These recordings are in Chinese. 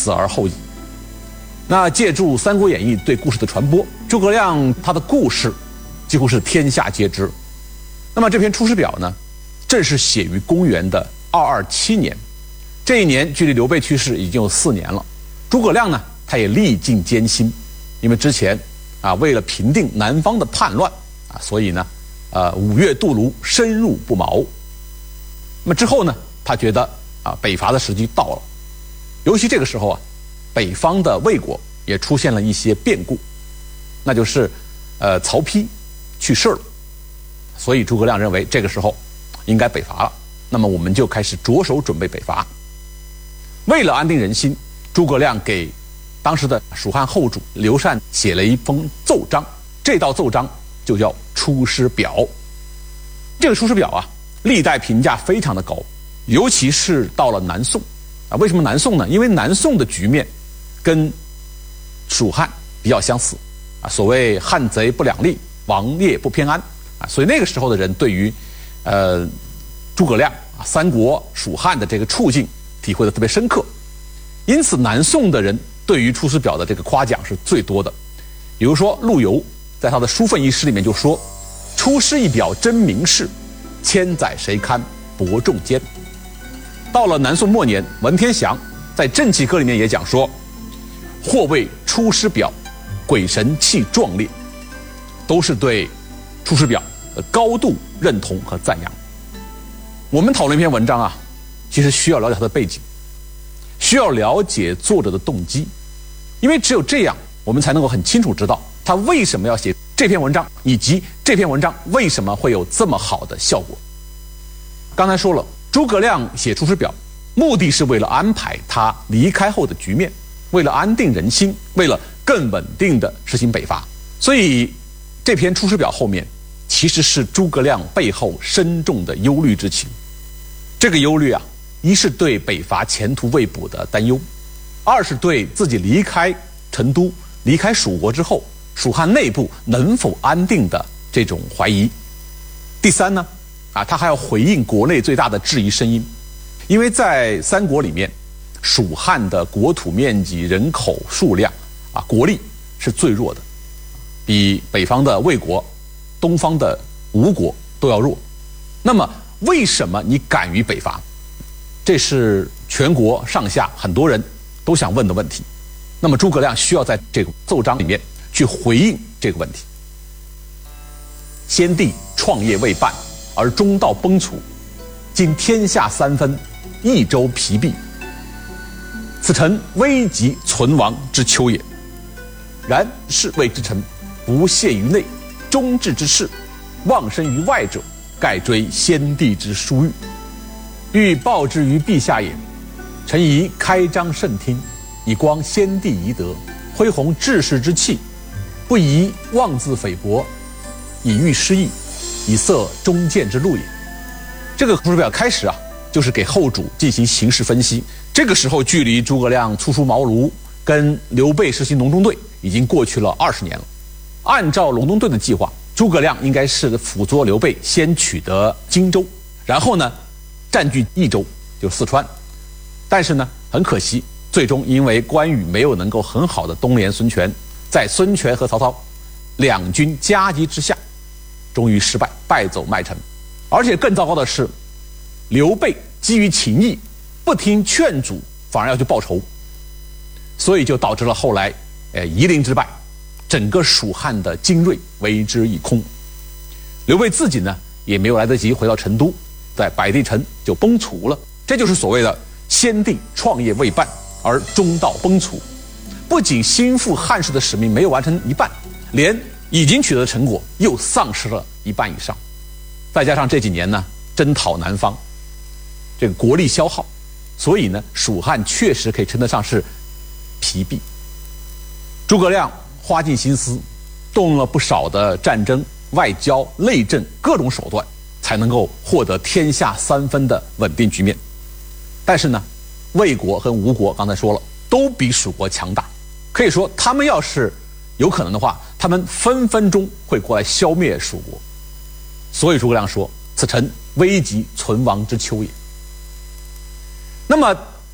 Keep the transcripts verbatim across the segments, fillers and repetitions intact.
死而后已。那借助《三国演义》对故事的传播，诸葛亮他的故事几乎是天下皆知。那么这篇《出师表》呢，正是写于公元的二二七年，这一年距离刘备去世已经有四年了。诸葛亮呢，他也历尽艰辛，因为之前啊，为了平定南方的叛乱啊，所以呢，呃，五岳渡卢，深入不毛。那么之后呢，他觉得啊，北伐的时机到了，尤其这个时候啊，北方的魏国也出现了一些变故，那就是呃，曹丕去世了，所以诸葛亮认为这个时候应该北伐了。那么我们就开始着手准备北伐。为了安定人心，诸葛亮给当时的蜀汉后主刘禅写了一封奏章，这道奏章就叫《出师表》。这个《出师表》啊，历代评价非常的高，尤其是到了南宋啊。为什么南宋呢？因为南宋的局面跟蜀汉比较相似啊，所谓汉贼不两立，王业不偏安啊，所以那个时候的人对于呃诸葛亮啊三国蜀汉的这个处境体会的特别深刻，因此南宋的人对于《出师表》的这个夸奖是最多的。比如说陆游在他的《书愤一诗》里面就说：“出师一表真名士，千载谁堪伯仲间。”到了南宋末年，文天祥在《正气歌》里面也讲说：“或谓出师表，鬼神气壮烈。”都是对《出师表》的高度认同和赞扬。我们讨论一篇文章啊，其实需要了解它的背景，需要了解作者的动机，因为只有这样，我们才能够很清楚知道他为什么要写这篇文章，以及这篇文章为什么会有这么好的效果。刚才说了，诸葛亮写《出师表》，目的是为了安排他离开后的局面，为了安定人心，为了更稳定的实行北伐。所以这篇《出师表》后面其实是诸葛亮背后深重的忧虑之情。这个忧虑啊，一是对北伐前途未卜的担忧，二是对自己离开成都、离开蜀国之后，蜀汉内部能否安定的这种怀疑。第三呢，啊，他还要回应国内最大的质疑声音，因为在三国里面，蜀汉的国土面积、人口数量啊，国力是最弱的，比北方的魏国、东方的吴国都要弱。那么为什么你敢于北伐？这是全国上下很多人都想问的问题。那么诸葛亮需要在这个奏章里面去回应这个问题。先帝创业未半，而中道崩殂，今天下三分，益州疲弊，此诚危急存亡之秋也。然士魏之臣，不懈于内，忠志之士，忘身于外者，盖追先帝之殊遇，欲报之于陛下也。臣宜开张圣听，以光先帝遗德，恢弘志士之气，不宜妄自菲薄，以御失义，以塞忠谏之路也。这个《出师表》开始啊，就是给后主进行形势分析。这个时候，距离诸葛亮初出茅庐，跟刘备实行隆中对，已经过去了二十年了。按照隆中对的计划，诸葛亮应该是辅佐刘备，先取得荆州，然后呢，占据益州，就是四川。但是呢，很可惜，最终因为关羽没有能够很好的东联孙权，在孙权和曹操两军夹击之下，终于失败，败走麦城。而且更糟糕的是，刘备基于情义，不听劝阻，反而要去报仇，所以就导致了后来，呃，夷陵之败，整个蜀汉的精锐为之一空。刘备自己呢，也没有来得及回到成都，在白帝城就崩殂了。这就是所谓的先帝创业未半，而中道崩殂。不仅兴复汉室的使命没有完成一半，连已经取得的成果又丧失了一半以上。再加上这几年呢，征讨南方，这个国力消耗，所以呢，蜀汉确实可以称得上是疲弊。诸葛亮花尽心思，动了不少的战争、外交、内政各种手段，才能够获得天下三分的稳定局面。但是呢，魏国和吴国刚才说了，都比蜀国强大，可以说他们要是有可能的话，他们分分钟会过来消灭蜀国。所以诸葛亮说：“此诚危急存亡之秋也。”那么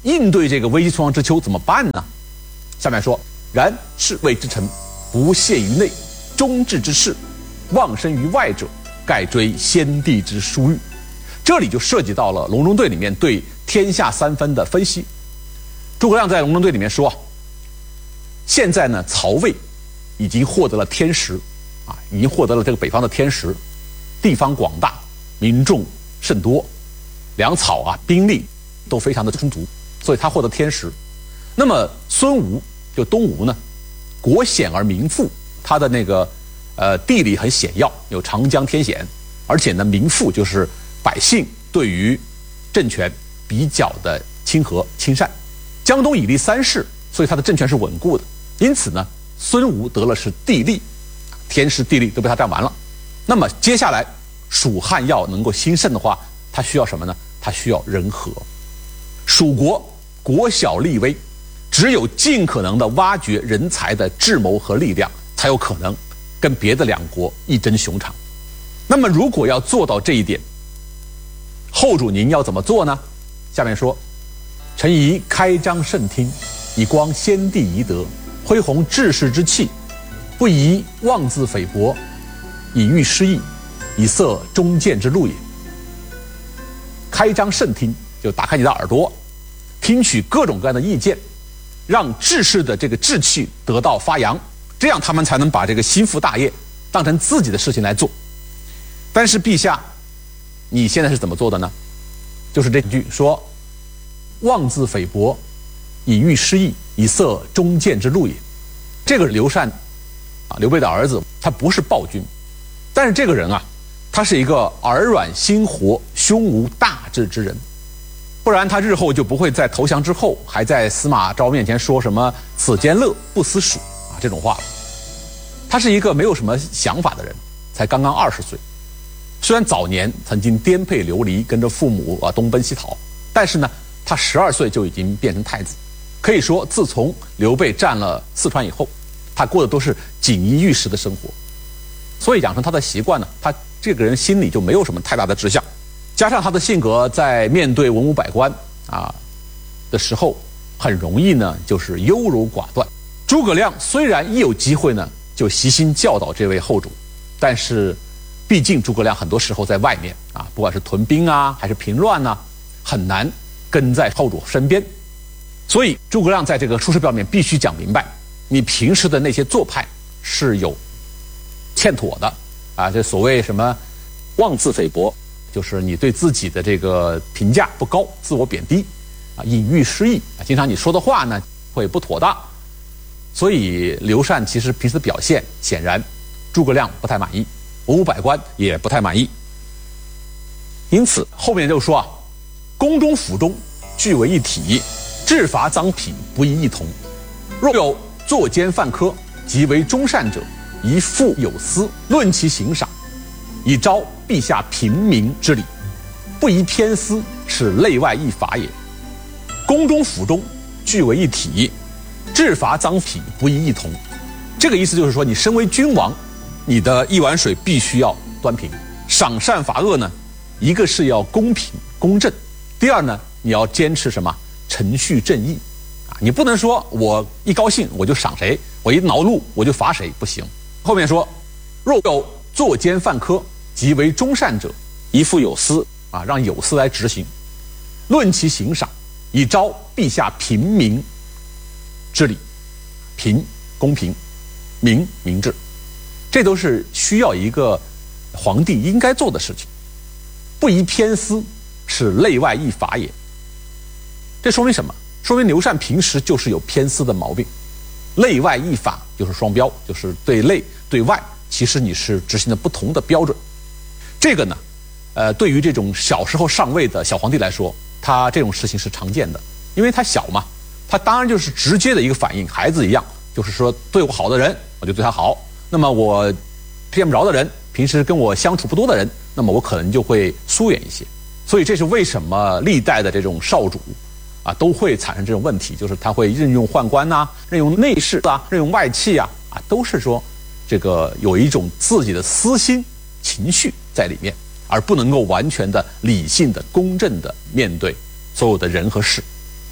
应对这个危机重创之秋怎么办呢？下面说：然士谓之臣，不懈于内，忠志之士，忘身于外者，盖追先帝之殊遇。这里就涉及到了隆中对里面对天下三分的分析。诸葛亮在隆中对里面说，现在呢，曹魏已经获得了天时，啊，已经获得了这个北方的天时，地方广大，民众甚多，粮草啊、兵力都非常的充足，所以他获得天时。那么孙吴就东吴呢，国险而民富，他的那个呃地理很险要，有长江天险，而且呢民富就是百姓对于政权比较的亲和亲善。江东以立三世，所以他的政权是稳固的。因此呢，孙吴得了是地利，天时地利都被他占完了。那么接下来蜀汉要能够兴盛的话，他需要什么呢？他需要人和。蜀国国小力微，只有尽可能的挖掘人才的智谋和力量，才有可能跟别的两国一争雄长。那么如果要做到这一点，后主您要怎么做呢？下面说：臣宜开张圣听，以光先帝遗德，恢弘志士之气，不宜妄自菲薄，以御师意，以塞忠谏之路也。开张圣听，就打开你的耳朵，听取各种各样的意见，让志士的这个志气得到发扬，这样他们才能把这个心腹大业当成自己的事情来做。但是陛下，你现在是怎么做的呢？就是这句说：妄自菲薄，以御师意，以塞忠谏之路也。这个刘禅啊，刘备的儿子，他不是暴君，但是这个人啊，他是一个耳软心活、胸无大志之人，不然他日后就不会在投降之后还在司马昭面前说什么“此间乐，不思蜀”啊这种话了。他是一个没有什么想法的人，才刚刚二十岁。虽然早年曾经颠沛流离，跟着父母啊东奔西逃，但是呢，他十二岁就已经变成太子。可以说，自从刘备占了四川以后，他过的都是锦衣玉食的生活。所以养成他的习惯呢，他这个人心里就没有什么太大的志向。加上他的性格，在面对文武百官啊的时候，很容易呢就是优柔寡断。诸葛亮虽然一有机会呢就悉心教导这位后主，但是毕竟诸葛亮很多时候在外面啊，不管是屯兵啊还是平乱啊，很难跟在后主身边。所以诸葛亮在这个《出师表》里面必须讲明白，你平时的那些做派是有欠妥的啊，这所谓什么妄自菲薄，就是你对自己的这个评价不高，自我贬低啊，隐喻失意啊，经常你说的话呢会不妥当。所以刘禅其实平时的表现，显然诸葛亮不太满意，文武百官也不太满意。因此后面就说啊，宫中府中俱为一体，治伐赃匹不亦异同。若有作奸犯科，即为忠善者，宜复有司，论其刑赏，以昭陛下平民之礼，不宜偏私，是内外一法也。宫中府中俱为一体，治伐赃匹不亦异同。这个意思就是说，你身为君王，你的一碗水必须要端平，赏善罚恶呢，一个是要公平公正，第二呢，你要坚持什么程序正义啊，你不能说我一高兴我就赏谁，我一恼怒我就罚谁，不行。后面说，若有作奸犯科，即为忠善者，宜复有司啊，让有司来执行，论其刑赏，以昭陛下平民之礼。平公平，民明治，这都是需要一个皇帝应该做的事情。不宜偏私，是内外一法也。这说明什么？说明刘禅平时就是有偏私的毛病。内外一法就是双标，就是对内对外，其实你是执行的不同的标准。这个呢，呃，对于这种小时候上位的小皇帝来说，他这种事情是常见的，因为他小嘛，他当然就是直接的一个反应，孩子一样，就是说对我好的人，我就对他好；那么我见不着的人，平时跟我相处不多的人，那么我可能就会疏远一些。所以这是为什么历代的这种少主啊，都会产生这种问题，就是他会任用宦官呐、啊，任用内侍啊，任用外戚啊，啊，都是说这个有一种自己的私心情绪在里面，而不能够完全的理性的、公正的面对所有的人和事。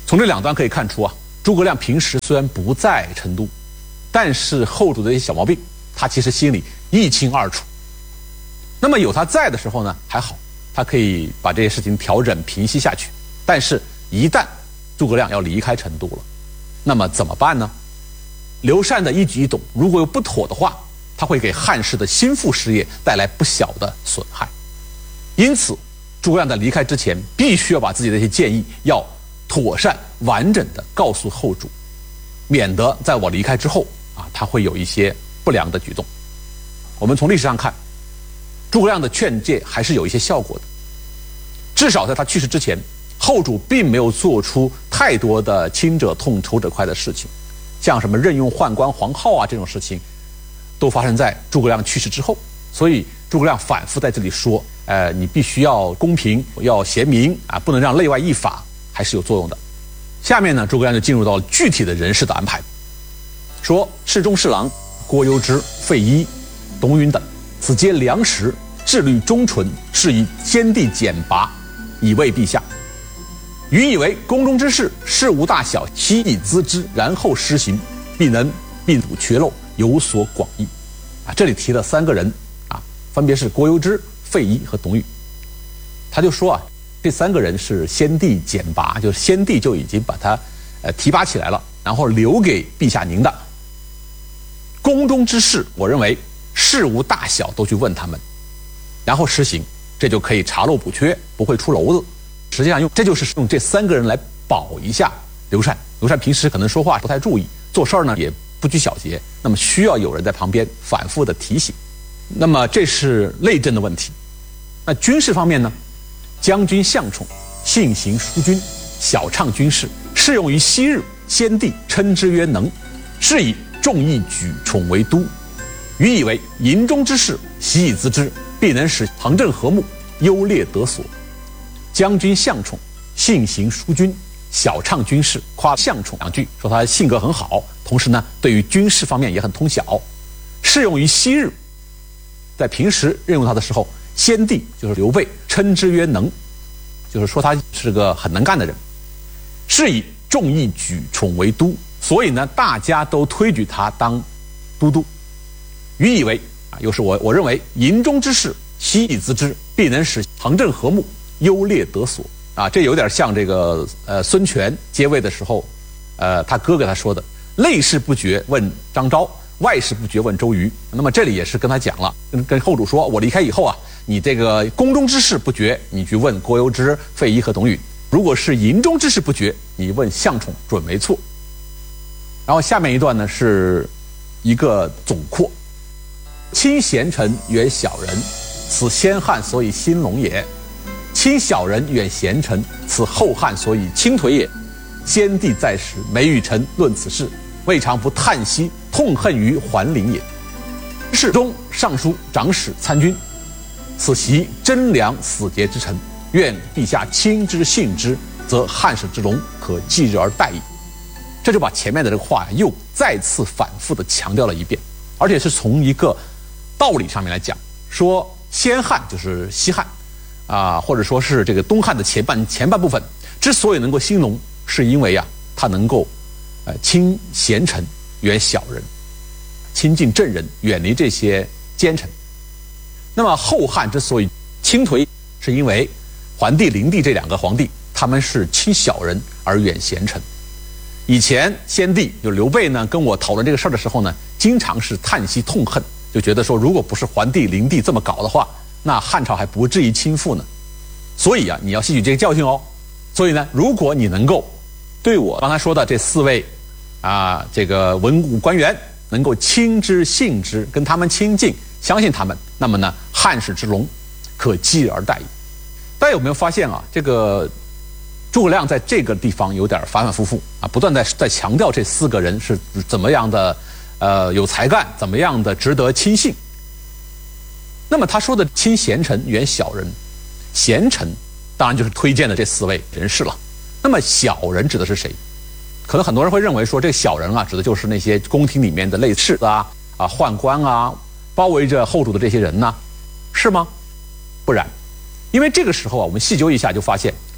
从这两段可以看出啊，诸葛亮平时虽然不在成都，但是后主的一些小毛病，他其实心里一清二楚。那么有他在的时候呢，还好，他可以把这些事情调整平息下去。但是，一旦诸葛亮要离开成都了，那么怎么办呢？刘禅的一举一动，如果有不妥的话，他会给汉室的心腹事业带来不小的损害。因此，诸葛亮在离开之前，必须要把自己的一些建议要妥善完整的告诉后主，免得在我离开之后啊，他会有一些不良的举动。我们从历史上看，诸葛亮的劝诫还是有一些效果的。至少在他去世之前，后主并没有做出太多的亲者痛仇者快的事情，像什么任用宦官黄皓啊这种事情，都发生在诸葛亮去世之后。所以诸葛亮反复在这里说，呃，你必须要公平，要贤明啊，不能让内外异法，还是有作用的。下面呢，诸葛亮就进入到具体的人事的安排，说侍中侍郎郭攸之、费祎、董允等，此皆良实，志虑忠纯，是以先帝简拔，以慰陛下。予以为宫中之事，事无大小，悉以咨之，然后施行，必能并补缺漏，有所广益。啊，这里提了三个人啊，分别是郭攸之、费祎和董允。他就说啊，这三个人是先帝简拔，就是先帝就已经把他呃提拔起来了，然后留给陛下您的。宫中之事，我认为事无大小都去问他们，然后实行，这就可以查漏补缺，不会出篓子。实际上用这就是用这三个人来保一下刘禅。刘禅平时可能说话不太注意，做事儿呢也不拘小节，那么需要有人在旁边反复的提醒。那么这是内政的问题。那军事方面呢，将军向宠，性行淑均，晓畅军事，适用于昔日，先帝称之曰能，是以众议举宠为都。予以为营中之事，悉以咨之，必能使行政和睦，优劣得所。将军向宠，性行淑均，晓畅军事，夸向宠两句，说他性格很好，同时呢，对于军事方面也很通晓，适用于昔日。在平时任用他的时候，先帝就是刘备称之曰能，就是说他是个很能干的人。是以众议举宠为都，所以呢，大家都推举他当都督。予以为啊，又是我我认为营中之事，悉以咨之，必能使行政和睦，优劣得所。啊，这有点像这个呃孙权接位的时候，呃他哥哥他说的，内事不决问张昭，外事不决问周瑜。那么这里也是跟他讲了，跟跟后主说，我离开以后啊，你这个宫中之事不决，你去问郭攸之、费祎和董允；如果是营中之事不决，你问向宠准没错。然后下面一段呢是一个总括：亲贤臣，远小人，此先汉所以兴隆也；亲小人，远贤臣，此后汉所以倾颓也。先帝在时，每与臣论此事，未尝不叹息痛恨于桓灵也。侍中、尚书、长史、参军，此习贞良死节之臣，愿陛下亲之信之，则汉室之隆可继日而待矣。这就把前面的这个话又再次反复的强调了一遍，而且是从一个道理上面来讲，说先汉就是西汉啊，或者说是这个东汉的前半前半部分之所以能够兴隆，是因为啊，它能够呃亲贤臣，远小人，亲近正人，远离这些奸臣。那么后汉之所以倾颓，是因为桓帝、灵帝这两个皇帝，他们是亲小人而远贤臣。以前先帝就刘备呢，跟我讨论这个事儿的时候呢，经常是叹息痛恨，就觉得说，如果不是桓帝、灵帝这么搞的话，那汉朝还不至于倾覆呢。所以啊，你要吸取这个教训哦。所以呢，如果你能够对我刚才说的这四位啊，这个文武官员能够亲之信之，跟他们亲近，相信他们，那么呢，汉室之隆可继而待矣。大家有没有发现啊？这个诸葛亮在这个地方有点反反复复啊，不断在在强调这四个人是怎么样的，呃，有才干，怎么样的值得亲信。那么他说的亲贤臣，远小人，贤臣当然就是推荐的这四位人士了。那么小人指的是谁？可能很多人会认为说，这个小人啊，指的就是那些宫廷里面的类似啊啊宦官啊，包围着后主的这些人呢，是吗？不然，因为这个时候啊，我们细究一下就发现，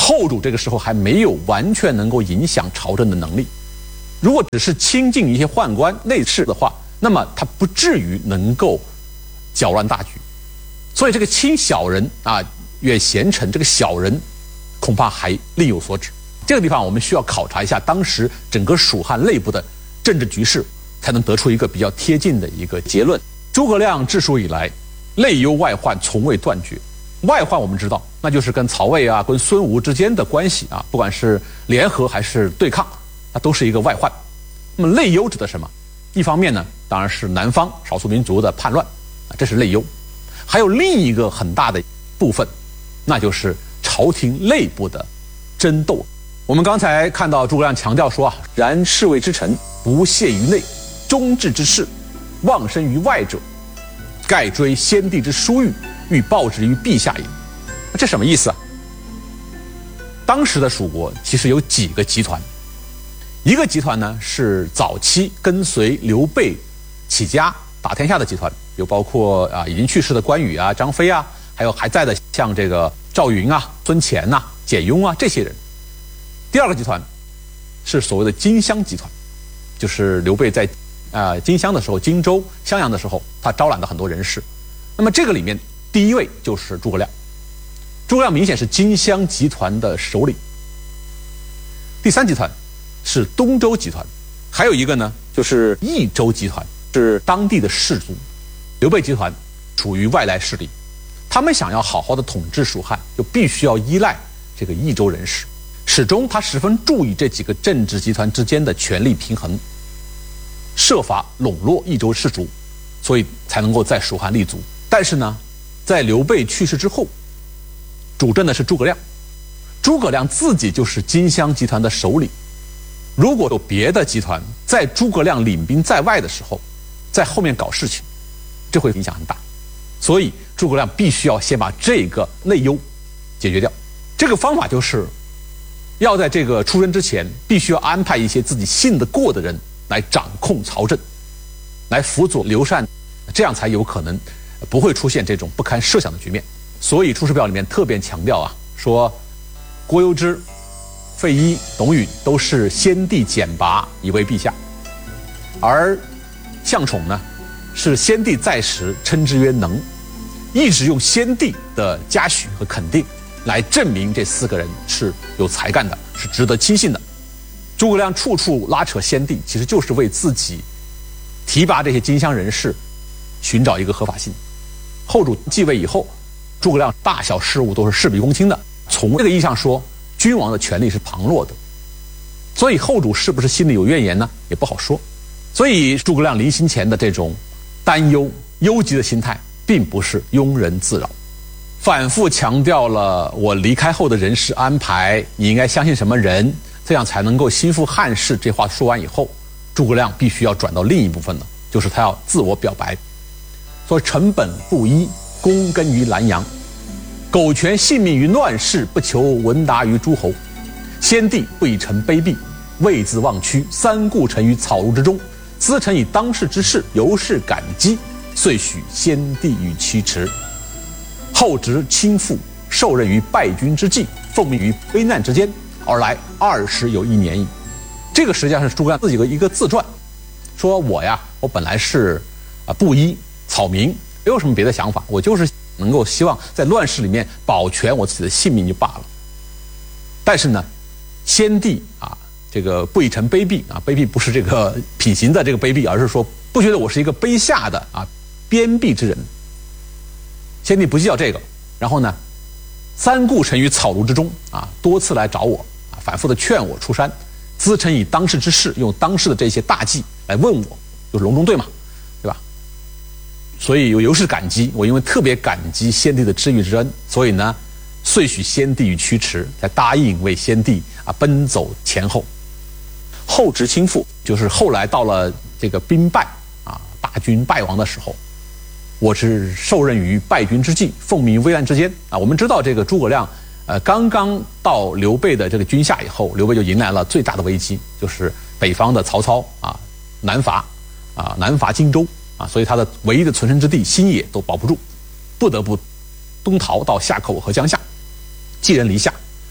后主这个时候还没有完全能够影响朝政的能力。如果只是亲近一些宦官内侍的话，那么他不至于能够搅乱大局。所以这个亲小人啊，远贤臣，这个小人恐怕还另有所指。这个地方我们需要考察一下当时整个蜀汉内部的政治局势，才能得出一个比较贴近的一个结论。诸葛亮治蜀以来，内忧外患从未断绝。外患我们知道，那就是跟曹魏啊、跟孙吴之间的关系啊，不管是联合还是对抗，那都是一个外患。那么内忧指的什么？一方面呢，当然是南方少数民族的叛乱啊，这是内忧。还有另一个很大的部分，那就是朝廷内部的争斗。我们刚才看到诸葛亮强调说啊，然侍卫之臣不懈于内，忠志之士忘身于外者，盖追先帝之殊遇，欲报之于陛下也。这什么意思啊？当时的蜀国其实有几个集团，一个集团呢是早期跟随刘备起家打天下的集团，有包括啊已经去世的关羽啊、张飞啊，还有还在的像这个赵云啊、孙乾呐、简雍啊这些人。第二个集团是所谓的荆襄集团，就是刘备在啊、呃、荆襄的时候，荆州、襄阳的时候，他招揽了很多人士。那么这个里面第一位就是诸葛亮，诸葛亮明显是荆襄集团的首领。第三集团是东周集团，还有一个呢就是益州集团，是当地的士族。刘备集团属于外来势力，他们想要好好的统治蜀汉，就必须要依赖这个益州人士。始终他十分注意这几个政治集团之间的权力平衡，设法笼络益州士族，所以才能够在蜀汉立足。但是呢，在刘备去世之后，主政的是诸葛亮，诸葛亮自己就是荆襄集团的首领。如果有别的集团在诸葛亮领兵在外的时候，在后面搞事情，这会影响很大。所以诸葛亮必须要先把这个内忧解决掉。这个方法就是要在这个出征之前，必须要安排一些自己信得过的人来掌控朝政，来辅佐刘禅，这样才有可能不会出现这种不堪设想的局面。所以《出师表》里面特别强调啊，说郭攸之、费祎、董允都是先帝简拔以为陛下，而向宠呢，是先帝在时称之曰能，一直用先帝的嘉许和肯定来证明这四个人是有才干的，是值得亲信的。诸葛亮处处拉扯先帝，其实就是为自己提拔这些荆襄人士寻找一个合法性。后主继位以后，诸葛亮大小事务都是事必躬亲的。从这个意义上说，君王的权力是旁落的，所以后主是不是心里有怨言呢？也不好说。所以诸葛亮临行前的这种担忧、忧急的心态，并不是庸人自扰。反复强调了我离开后的人事安排，你应该相信什么人，这样才能够心腹汉室。这话说完以后，诸葛亮必须要转到另一部分了，就是他要自我表白，说臣本布衣，躬耕于南阳，苟全性命于乱世，不求闻达于诸侯。先帝不以臣卑鄙，位自忘躯，三顾臣于草庐之中。咨臣以当世之事，由是感激，遂许先帝于驱驰。后值倾覆，受任于败军之际，奉命于危难之间，而来二十有一年矣。这个实际上是诸葛亮自己的一个自传，说我呀，我本来是啊布衣草民，没有什么别的想法，我就是能够希望在乱世里面保全我自己的性命就罢了。但是呢，先帝啊，这个不以臣卑鄙啊，卑鄙不是这个品行的这个卑鄙，而是说不觉得我是一个卑下的啊边鄙之人。先帝不计较这个，然后呢，三顾臣于草庐之中啊，多次来找我啊，反复的劝我出山，咨臣以当世之事，用当世的这些大计来问我，就是隆中对嘛，对吧？所以有由是感激，我因为特别感激先帝的知遇之恩，所以呢，遂许先帝于驱驰，才答应为先帝啊奔走前后。后值倾覆，就是后来到了这个兵败啊，大军败亡的时候。我是受任于败军之际，奉命于危难之间啊。我们知道这个诸葛亮，呃，刚刚到刘备的这个军下以后，刘备就迎来了最大的危机，就是北方的曹操啊南伐啊南伐荆州啊，所以他的唯一的存身之地新野都保不住，不得不东逃到夏口和江夏，寄人篱下，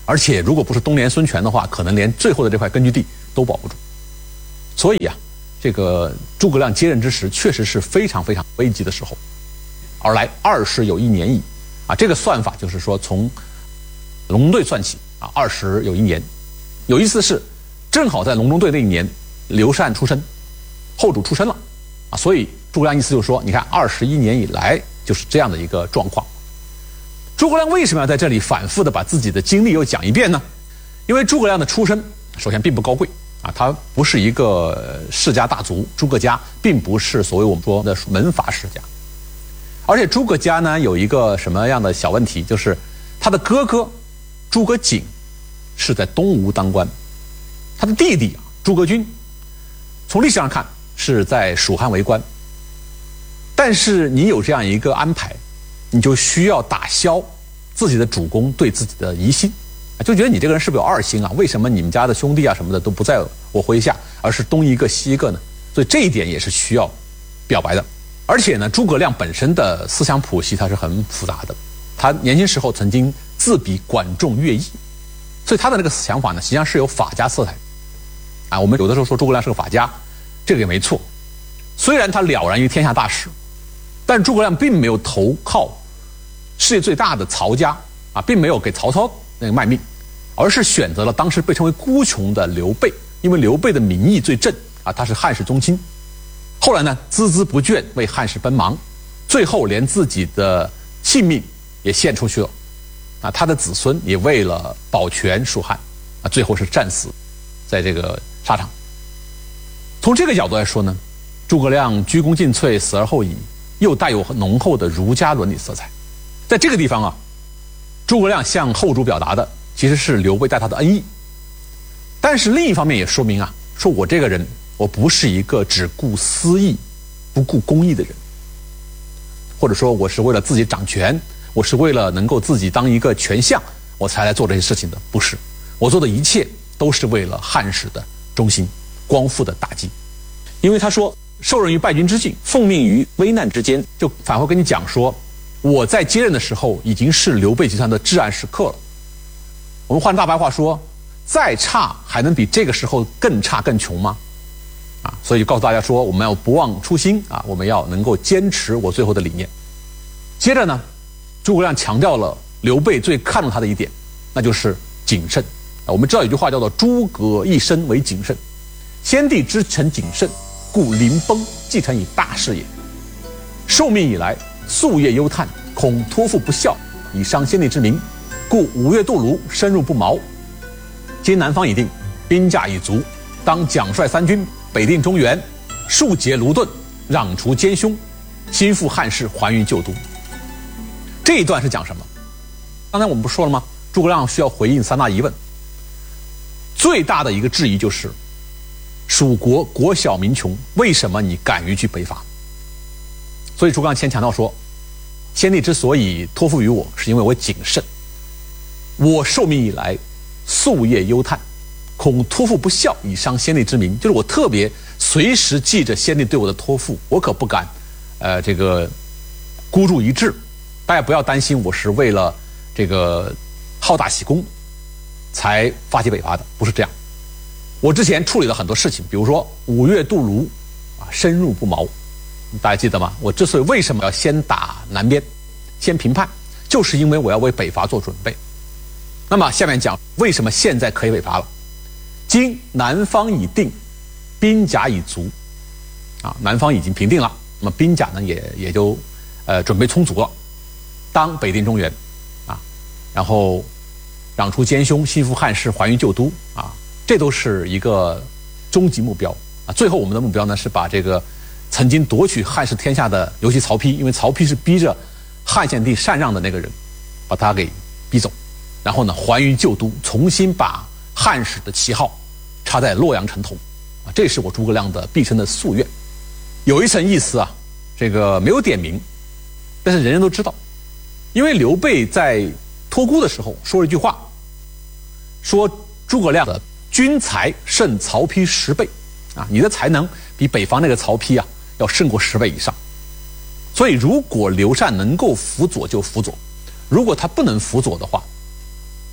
而且如果不是东连孙权的话，可能连最后的这块根据地都保不住。所以啊，这个诸葛亮接任之时，确实是非常非常危急的时候。而来二十有一年矣，啊，这个算法就是说从隆中对算起啊，二十有一年。有意思的是，正好在隆中对那一年，刘禅出生，后主出生了，啊，所以诸葛亮意思就是说，你看二十一年以来就是这样的一个状况。诸葛亮为什么要在这里反复的把自己的经历又讲一遍呢？因为诸葛亮的出身首先并不高贵啊，他不是一个世家大族，诸葛家并不是所谓我们说的门阀世家。而且诸葛家呢有一个什么样的小问题，就是他的哥哥诸葛瑾是在东吴当官，他的弟弟诸葛均从历史上看是在蜀汉为官。但是你有这样一个安排，你就需要打消自己的主公对自己的疑心，就觉得你这个人是不是有二心啊？为什么你们家的兄弟啊什么的都不在我麾下，而是东一个西一个呢？所以这一点也是需要表白的。而且呢，诸葛亮本身的思想谱系它是很复杂的，他年轻时候曾经自比管仲、乐毅，所以他的那个想法呢，实际上是有法家色彩。啊，我们有的时候说诸葛亮是个法家，这个也没错。虽然他了然于天下大事，但诸葛亮并没有投靠世界最大的曹家啊，并没有给曹操那个卖命，而是选择了当时被称为孤雄的刘备，因为刘备的民意最正啊，他是汉室宗亲。后来呢，孜孜不倦为汉室奔忙，最后连自己的性命也献出去了。啊，他的子孙也为了保全蜀汉，啊，最后是战死在这个沙场。从这个角度来说呢，诸葛亮鞠躬尽瘁，死而后已，又带有浓厚的儒家伦理色彩。在这个地方啊，诸葛亮向后主表达的其实是刘备对他的恩义，但是另一方面也说明啊，说我这个人我不是一个只顾私义不顾公义的人，或者说我是为了自己掌权，我是为了能够自己当一个权相我才来做这些事情的，不是，我做的一切都是为了汉室的中兴，光复的大计。因为他说受任于败军之境，奉命于危难之间，就反复跟你讲说，我在接任的时候已经是刘备集团的至暗时刻了。我们换大白话说，再差还能比这个时候更差更穷吗？啊，所以就告诉大家说，我们要不忘初心啊，我们要能够坚持我最后的理念。接着呢，诸葛亮强调了刘备最看重他的一点，那就是谨慎。啊，我们知道有句话叫做诸葛一生为谨慎，先帝之臣谨慎，故临崩继承以大事也。受命以来，夙夜忧叹，恐托付不效，以伤先帝之名，故五月渡泸，深入不毛。今南方已定，兵驾已足，当奖率三军，北定中原，庶竭卢盾，攘除奸凶，兴复汉室，还于旧都。这一段是讲什么？刚才我们不说了吗？诸葛亮需要回应三大疑问。最大的一个质疑就是，蜀国国小民穷，为什么你敢于去北伐？所以诸葛亮先强调说，先帝之所以托付于我，是因为我谨慎。我受命以来，夙夜忧叹，恐托付不效，以伤先帝之名。就是我特别随时记着先帝对我的托付，我可不敢，呃，这个孤注一掷。大家不要担心，我是为了这个好大喜功才发起北伐的，不是这样。我之前处理了很多事情，比如说五月渡泸，啊，深入不毛，大家记得吗？我之所以为什么要先打南边，先平叛，就是因为我要为北伐做准备。那么下面讲为什么现在可以北伐了。今南方已定，兵甲已足，啊，南方已经平定了，那么兵甲呢也也就呃准备充足了，当北定中原，啊，然后攘除奸凶，兴复汉室，还于旧都，啊，这都是一个终极目标啊。最后我们的目标呢是把这个曾经夺取汉室天下的，尤其曹丕，因为曹丕是逼着汉献帝禅让的那个人，把他给逼走，然后呢还于旧都，重新把汉室的旗号插在洛阳城头，啊，这是我诸葛亮的毕生的夙愿。有一层意思啊，这个没有点名，但是人人都知道，因为刘备在托孤的时候说了一句话，说诸葛亮的军才胜曹丕十倍，啊，你的才能比北方那个曹丕啊要胜过十倍以上。所以如果刘禅能够辅佐就辅佐，如果他不能辅佐的话，不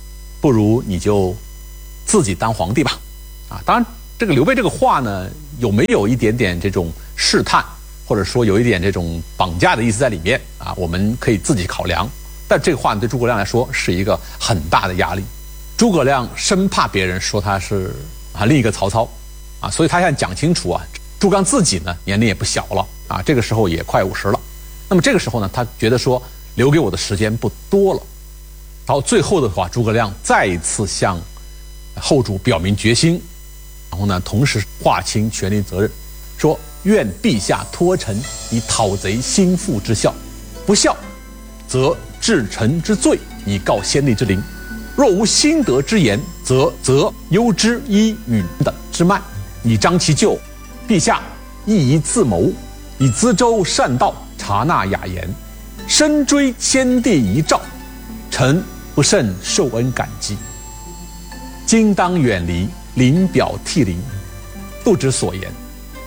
不如你就自己当皇帝吧。啊，当然这个刘备这个话呢，有没有一点点这种试探，或者说有一点这种绑架的意思在里面啊？我们可以自己考量。但这个话对诸葛亮来说是一个很大的压力。诸葛亮生怕别人说他是啊另一个曹操啊，所以他现在讲清楚啊，诸葛亮自己呢年龄也不小了啊，这个时候也快五十了。那么这个时候呢，他觉得说留给我的时间不多了。然后最后的话，诸葛亮再一次向后主表明决心，然后呢，同时划清权力责任，说愿陛下托臣以讨贼心腹之效，不效，则治臣之罪，以告先帝之灵。若无心得之言，则则忧之伊允等之慢，以彰其咎。陛下亦宜自谋，以资州善道，察纳雅言，深追先帝遗诏，臣不甚受恩感激。今当远离，临表涕零，不知所言。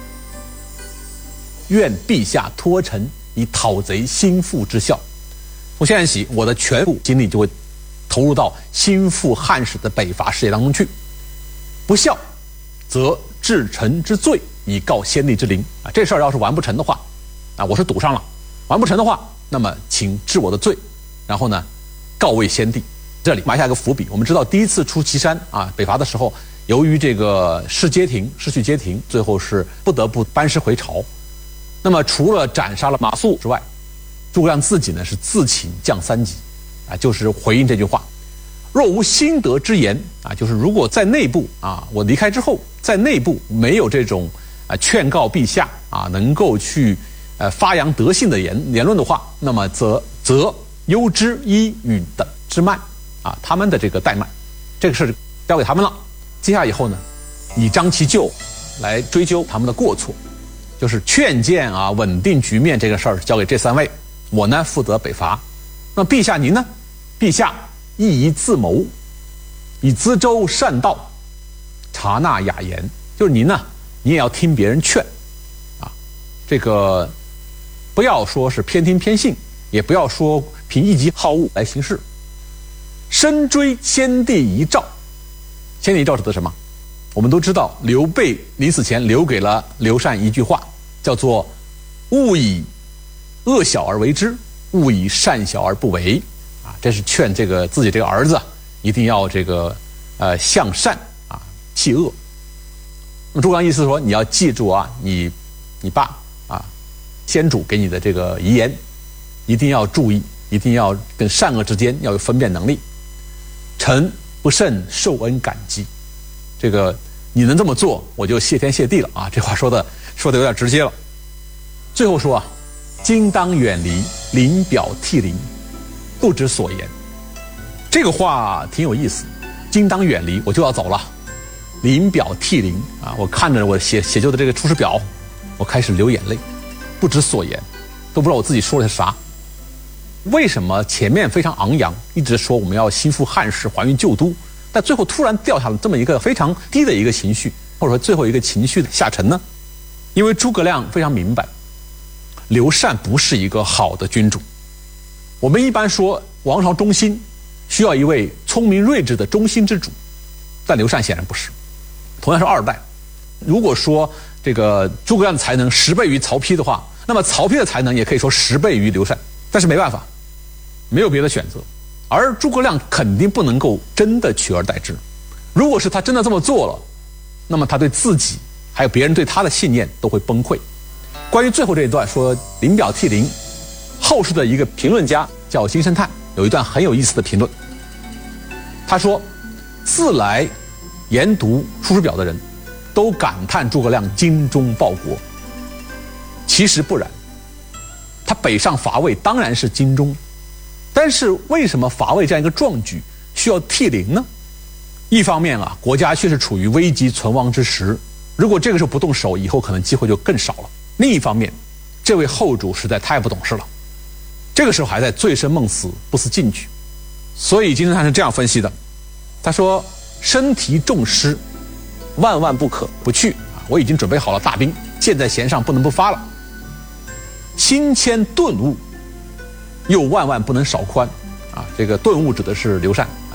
愿陛下托臣以讨贼心腹之效。从现在起，我的全部精力就会投入到心腹汉室的北伐事业当中去。不效，则治臣之罪，以告先帝之灵。啊，这事儿要是完不成的话，啊，我是赌上了，完不成的话，那么请治我的罪，然后呢，告慰先帝。这里埋下一个伏笔。我们知道，第一次出祁山啊北伐的时候，由于这个失街亭，失去街亭，最后是不得不班师回朝。那么除了斩杀了马谡之外，诸葛亮自己呢是自请降三级，啊，就是回应这句话：若无心得之言啊，就是如果在内部啊，我离开之后，在内部没有这种啊劝告陛下啊，能够去呃发扬德性的言言论的话，那么则则忧之伊允等之慢啊，他们的这个怠慢，这个事交给他们了。接下来以后呢，以彰其咎，来追究他们的过错，就是劝谏啊，稳定局面这个事儿交给这三位。我呢负责北伐，那陛下您呢？陛下亦宜自谋，以资州善道，察纳雅言。就是您呢，你也要听别人劝，啊，这个不要说是偏听偏信，也不要说凭一己好恶来行事。深追先帝遗诏，先帝遗诏指的什么？我们都知道，刘备临死前留给了刘禅一句话，叫做“勿以恶小而为之，勿以善小而不为”。啊，这是劝这个自己这个儿子一定要这个呃向善啊，弃恶。那么诸葛亮意思说，你要记住啊，你你爸啊，先主给你的这个遗言，一定要注意，一定要跟善恶之间要有分辨能力。臣不甚受恩感激。这个你能这么做，我就谢天谢地了啊！这话说的说的有点直接了。最后说啊，今当远离，临表涕零，不知所言。这个话挺有意思。今当远离，我就要走了。临表涕零啊，我看着我写写就的这个出师表，我开始流眼泪，不知所言，都不知道我自己说的是啥。为什么前面非常昂扬，一直说我们要心腹汉室，还原旧都，但最后突然掉下了这么一个非常低的一个情绪，或者说最后一个情绪的下沉呢？因为诸葛亮非常明白，刘禅不是一个好的君主。我们一般说王朝中兴需要一位聪明睿智的中兴之主，但刘禅显然不是。同样是二代，如果说这个诸葛亮的才能十倍于曹丕的话，那么曹丕的才能也可以说十倍于刘禅。但是没办法，没有别的选择。而诸葛亮肯定不能够真的取而代之。如果是他真的这么做了，那么他对自己还有别人对他的信念都会崩溃。关于最后这一段说临表涕零，后世的一个评论家叫金圣叹，有一段很有意思的评论。他说，自来研读《出师表》的人都感叹诸葛亮精忠报国，其实不然。他北上伐魏当然是精忠，但是为什么伐魏这样一个壮举需要涕零呢？一方面啊，国家确实处于危急存亡之时，如果这个时候不动手，以后可能机会就更少了。另一方面，这位后主实在太不懂事了，这个时候还在醉生梦死，不思进取。所以金圣叹是这样分析的，他说：身提重师，万万不可不去啊！我已经准备好了大兵，箭在弦上，不能不发了。心谦顿悟，又万万不能少宽啊！这个顿悟指的是刘禅啊，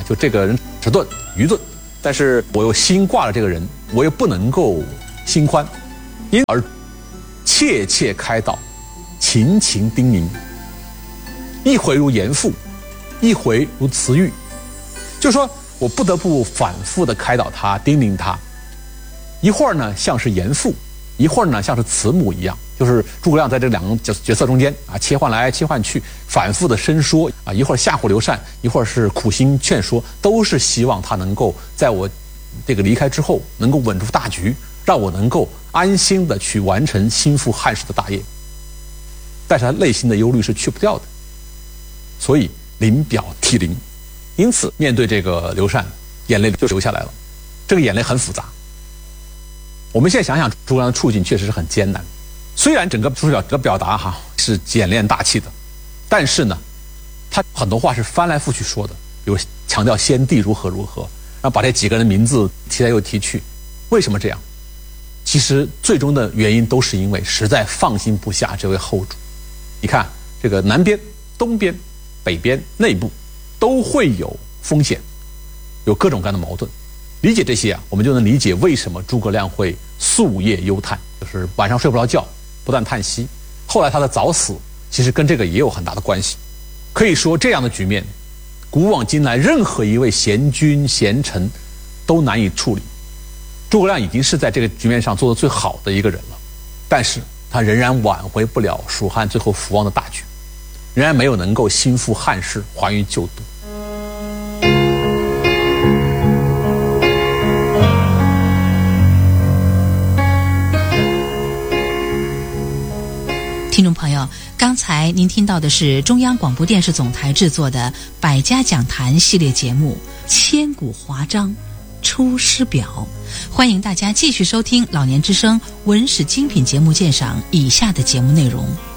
就这个人迟钝愚钝，但是我又心挂了这个人，我又不能够心宽，因而切切开导，勤勤叮咛，一回如严父，一回如慈育，就说我不得不反复的开导他，叮咛他，一会儿呢像是严父，一会儿呢像是慈母一样，就是诸葛亮在这两个角角色中间啊切换来切换去，反复的申说啊，一会儿吓唬刘禅，一会儿是苦心劝说，都是希望他能够在我这个离开之后能够稳住大局，让我能够安心的去完成心腹汉室的大业。但是他内心的忧虑是去不掉的，所以临表涕零，因此面对这个刘禅，眼泪就流下来了。这个眼泪很复杂。我们现在想想诸葛亮的处境确实是很艰难，虽然整个出表的表达哈是简练大气的，但是呢，他很多话是翻来覆去说的，比如强调先帝如何如何，然后把这几个人的名字提来又提去。为什么这样？其实最终的原因都是因为实在放心不下这位后主。你看这个南边、东边、北边、内部都会有风险，有各种各样的矛盾。理解这些啊，我们就能理解为什么诸葛亮会夙夜忧叹，就是晚上睡不着觉，不断叹息。后来他的早死，其实跟这个也有很大的关系。可以说，这样的局面，古往今来任何一位贤君贤臣都难以处理。诸葛亮已经是在这个局面上做得最好的一个人了，但是他仍然挽回不了蜀汉最后覆亡的大局，仍然没有能够心腹汉室，还于旧都。 听众朋友，刚才您听到的是中央广播电视总台制作的百家讲坛系列节目《千古华章出师表》，欢迎大家继续收听老年之声文史精品节目鉴赏以下的节目内容。